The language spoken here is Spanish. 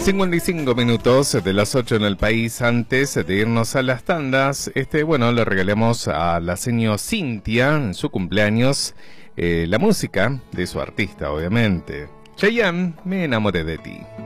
55 minutos de las 8 en el país. Antes de irnos a las tandas, bueno, le regalamos a la señora Cintia en su cumpleaños la música de su artista, obviamente. Chayanne, me enamoré de ti.